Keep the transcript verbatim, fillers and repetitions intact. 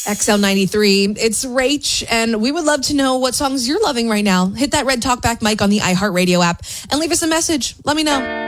X L ninety-three. It's Rach, and we would love to know what songs you're loving right now. Hit that red talkback mic on the iHeartRadio app and leave us a message. Let me know.